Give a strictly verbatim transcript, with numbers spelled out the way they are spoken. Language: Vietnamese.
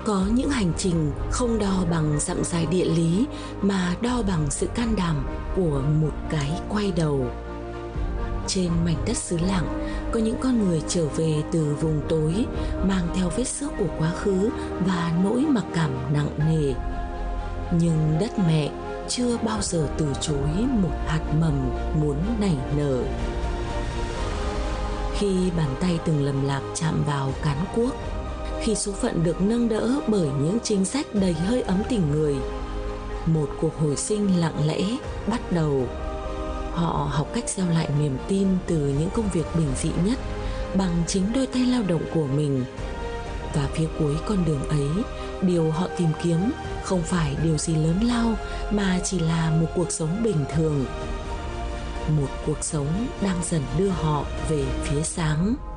Có những hành trình không đo bằng dặm dài địa lý mà đo bằng sự can đảm của một cái quay đầu. Trên mảnh đất xứ lặng, có những con người trở về từ vùng tối, mang theo vết xước của quá khứ và nỗi mặc cảm nặng nề. Nhưng đất mẹ chưa bao giờ từ chối một hạt mầm muốn nảy nở. Khi bàn tay từng lầm lạc chạm vào cán cuốc, khi số phận được nâng đỡ bởi những chính sách đầy hơi ấm tình người, một cuộc hồi sinh lặng lẽ bắt đầu. Họ học cách gieo lại niềm tin từ những công việc bình dị nhất bằng chính đôi tay lao động của mình. Và phía cuối con đường ấy, điều họ tìm kiếm không phải điều gì lớn lao mà chỉ là một cuộc sống bình thường. Một cuộc sống đang dần đưa họ về phía sáng.